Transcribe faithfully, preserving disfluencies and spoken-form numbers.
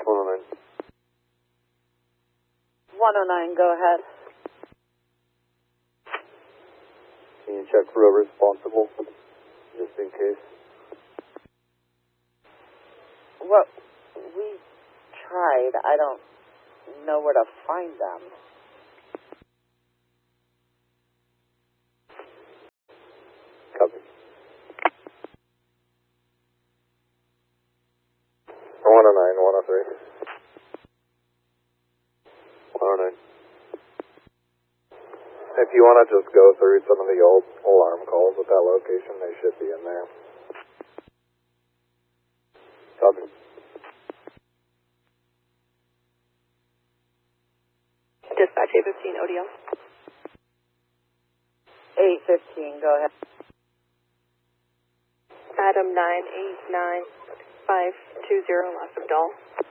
one oh nine. one oh nine, go ahead. Can you check for a responsible, just in case? Well, we tried. I don't know where to find them. Copy. one oh nine, one oh three. one oh nine. If you want to just go through some of the old alarm calls at that location, they should be in there. Copy. Dispatch eight fifteen, O D L. eight fifteen, go ahead. Adam nine eight nine five two zero, Loss of Doll.